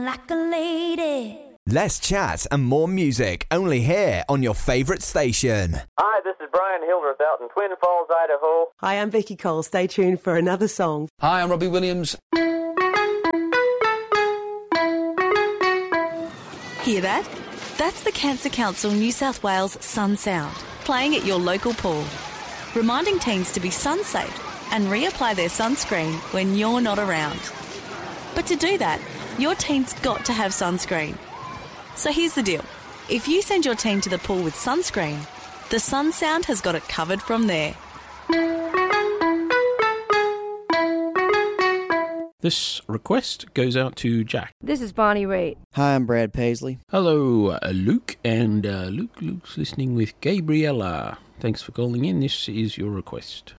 Like a lady. Less chat and more music, only here on your favourite station. Hi, this is Brian Hildreth out in Twin Falls, Idaho. Hi, I'm Vicky Cole. Stay tuned for another song. Hi, I'm Robbie Williams. Hear that? That's the Cancer Council New South Wales Sun Sound, playing at your local pool, reminding teens to be sun safe and reapply their sunscreen when you're not around. But to do that, your teen's got to have sunscreen. So here's the deal. If you send your teen to the pool with sunscreen, the Sun Sound has got it covered from there. This request goes out to Jack. This is Bonnie Raitt. Hi, I'm Brad Paisley. Hello, Luke, and Luke's listening with Gabriella. Thanks for calling in. This is your request.